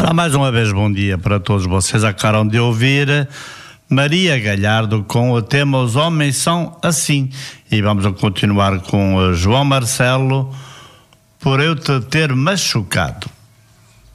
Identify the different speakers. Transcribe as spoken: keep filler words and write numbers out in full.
Speaker 1: Ora, mais uma vez bom dia para todos vocês. Acabaram de ouvir Maria Galhardo com o tema Os Homens São Assim. E vamos a continuar com João Marcelo, Por Eu Te Ter Machucado.